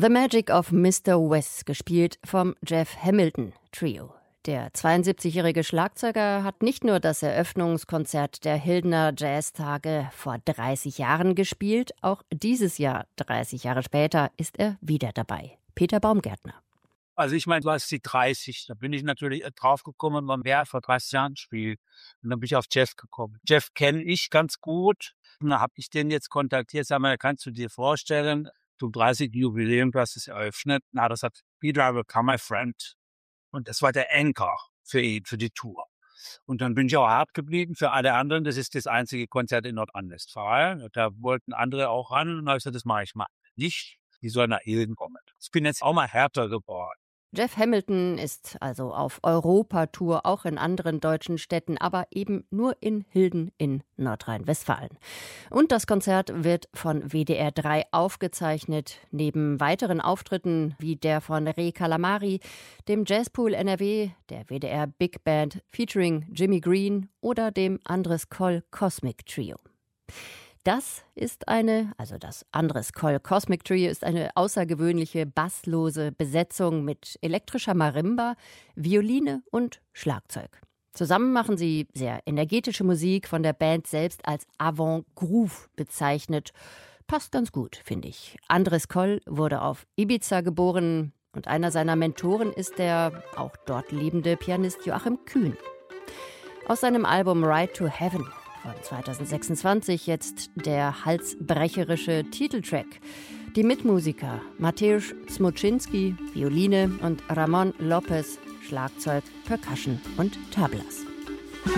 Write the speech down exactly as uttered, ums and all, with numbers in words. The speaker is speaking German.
The Magic of Mister West, gespielt vom Jeff Hamilton Trio. Der zweiundsiebzigjährige Schlagzeuger hat nicht nur das Eröffnungskonzert der Hildener Jazztage vor dreißig Jahren gespielt, auch dieses Jahr, dreißig Jahre später, ist er wieder dabei. Peter Baumgärtner. Also ich meine, du hast die dreißig, da bin ich natürlich draufgekommen, wann wer vor dreißig Jahren spielt. Und dann bin ich auf Jeff gekommen. Jeff kenne ich ganz gut. Und dann habe ich den jetzt kontaktiert, sag mal, kannst du dir vorstellen, zum dreißigsten Jubiläum, du hast es eröffnet. Na, das hat Peter, I Will Become My Friend. Und das war der Anchor für ihn, für die Tour. Und dann bin ich auch hart geblieben für alle anderen. Das ist das einzige Konzert in Nordrhein-Westfalen. Da wollten andere auch ran. Und dann habe ich gesagt, das mache ich mal nicht. Die sollen nach Hilden kommen. Ich bin jetzt auch mal härter geworden. Jeff Hamilton ist also auf Europatour, auch in anderen deutschen Städten, aber eben nur in Hilden in Nordrhein-Westfalen. Und das Konzert wird von W D R drei aufgezeichnet, neben weiteren Auftritten wie der von Re Calamari, dem Jazzpool N R W, der W D R Big Band featuring Jimmy Green oder dem Andres Koll Cosmic Trio. Das ist eine, also das Andres Koll Cosmic Trio ist eine außergewöhnliche basslose Besetzung mit elektrischer Marimba, Violine und Schlagzeug. Zusammen machen sie sehr energetische Musik, von der Band selbst als Avant-Groove bezeichnet. Passt ganz gut, finde ich. Andres Koll wurde auf Ibiza geboren und einer seiner Mentoren ist der auch dort lebende Pianist Joachim Kühn. Aus seinem Album Ride to Heaven von zweitausendsechsundzwanzig jetzt der halsbrecherische Titeltrack. Die Mitmusiker Mateusz Smoczynski, Violine und Ramon Lopez, Schlagzeug, Percussion und Tablas.